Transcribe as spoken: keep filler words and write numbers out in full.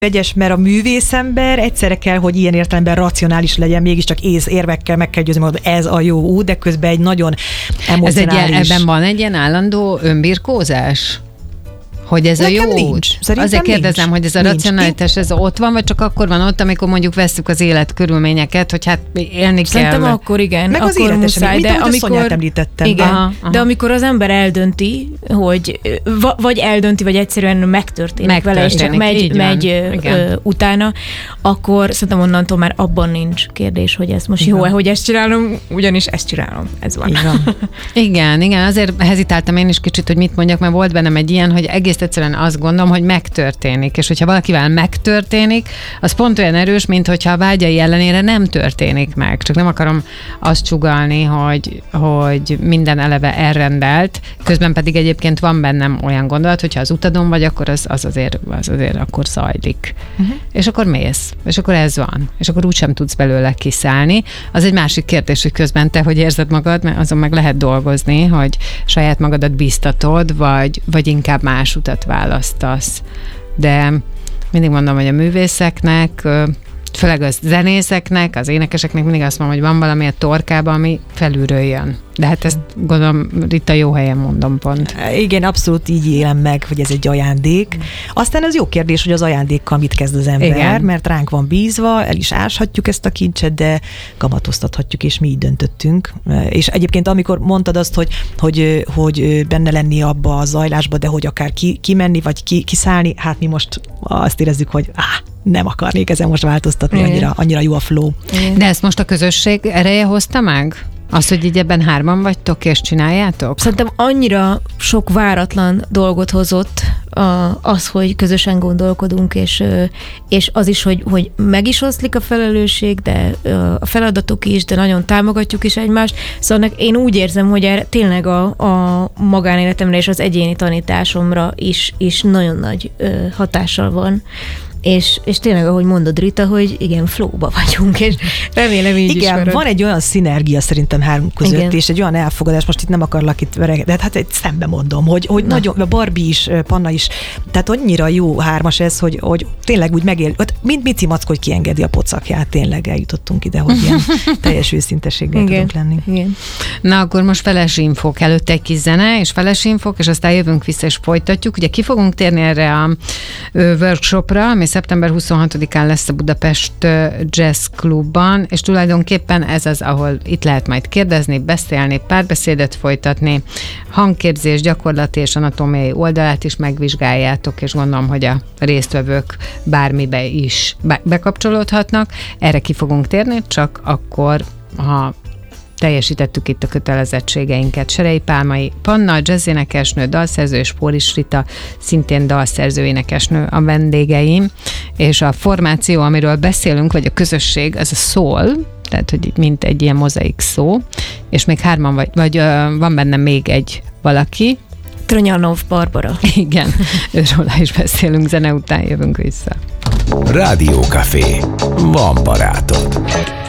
Egyes, mert a művészember egyszerre kell, hogy ilyen értelemben racionális legyen, mégiscsak ész érvekkel meg kell győzni, hogy ez a jó út, de közben egy nagyon emocionális. Ez egy, ebben van egy ilyen állandó önbirkózás? Hogy ez Nekem a jó nincs. út? Szerintem Azért kérdezem, nincs. hogy ez a Nincs. racionalitás, ez ott van, vagy csak akkor van ott, amikor mondjuk vesszük az élet körülményeket, hogy hát élni Szerintem kell. akkor igen, Meg az akkor életesen, muszáj, mint de ahogy a Szonyát amikor említettem. igen, Aha, aha. de amikor az ember eldönti, hogy va- vagy eldönti, vagy egyszerűen megtörténik, vele, és csak Megtörténik, így megy, van. megy ö, Igen. ö, utána, akkor szerintem onnantól már abban nincs kérdés, hogy ez most Igen. jó-e, hogy ezt csinálom, ugyanis ezt csinálom. Ez van. Így van. Igen, igen, azért hezitáltam én is kicsit, hogy mit mondjak, mert volt bennem egy ilyen, hogy egész egyszerűen azt gondolom, hogy megtörténik, és hogyha valakivel megtörténik, az pont olyan erős, mint hogyha a vágyai ellenére nem történik meg. Csak nem akarom azt csugallni, hogy, hogy minden eleve elrendelt, közben pedig egyébként van bennem olyan gondolat, hogyha az utadon vagy, akkor az, az, azért, az azért akkor zajlik. Uh-huh. És akkor mész, és akkor ez van, és akkor úgysem tudsz belőle kiszállni. Az egy másik kérdés, hogy közben te hogy érzed magad, mert azon meg lehet dolgozni, hogy saját magadat bíztatod, vagy, vagy inkább más utat választasz. De mindig mondom, hogy a művészeknek, főleg a zenészeknek, az énekeseknek mindig azt mondom, hogy van valami a torkában, ami felülről jön. De hát ezt gondolom, Rita jó helyen mondom pont. Igen, abszolút így élem meg, hogy ez egy ajándék. Aztán ez jó kérdés, hogy az ajándékkal mit kezd az ember, Igen. mert ránk van bízva, el is áshatjuk ezt a kincset, de kamatoztathatjuk, és mi így döntöttünk. És egyébként amikor mondtad azt, hogy, hogy, hogy benne lenni abba a zajlásba, de hogy akár ki, kimenni, vagy ki, kiszállni, hát mi most azt érezzük, hogy áh, nem akarnék ezen most változtatni, annyira, annyira jó a flow. De ezt most a közösség ereje hozta meg? Az, hogy így ebben hárman vagytok és csináljátok? Szerintem annyira sok váratlan dolgot hozott a, az, hogy közösen gondolkodunk, és, ö, és az is, hogy, hogy meg is oszlik a felelősség, de ö, a feladatok is, de nagyon támogatjuk is egymást. Szóval én úgy érzem, hogy erre tényleg a, a magánéletemre és az egyéni tanításomra is, is nagyon nagy ö, hatással van. És, és tényleg, ahogy mondod, Rita, hogy igen, flowba vagyunk, és remélem így igen, is marad. van egy olyan szinergia szerintem hármunk között, Igen. és egy olyan elfogadás, most itt nem akarlak itt vereg, de hát egy szembe mondom, hogy, hogy nagyon, a Barbie is, Panna is, tehát annyira jó hármas ez, hogy, hogy tényleg úgy megél, mint Mici Mackó, hogy kiengedi a pocakját, tényleg eljutottunk ide, hogy ilyen teljes őszintességgel tudunk lenni. Igen. Na, akkor most feles infók, előtte egy kis zene, és feles infók, és aztán jövünk vissza, és folytatjuk. Ugye ki fogunk térni erre a ö, workshopra, ami szeptember huszonhatodikán lesz a Budapest Jazz Clubban, és tulajdonképpen ez az, ahol itt lehet majd kérdezni, beszélni, párbeszédet folytatni, hangképzés, gyakorlati és anatómiai oldalát is megvizsgáljátok, és gondolom, hogy a résztvevők bármibe is be- bekapcsolódhatnak. Erre ki fogunk térni, csak akkor, ha teljesítettük itt a kötelezettségeinket. Serei Pálmai Panna, jazzénekesnő, dalszerző, és Póris Rita, szintén dalszerző énekesnő a vendégeim, és a formáció, amiről beszélünk, vagy a közösség, az a soul, tehát, hogy mint egy ilyen mozaik szó, és még hárman vagy, vagy uh, van benne még egy valaki. Trnjanov Barbara. Igen, őróla is beszélünk, zene után jövünk vissza. Rádiókafé. Van barátod.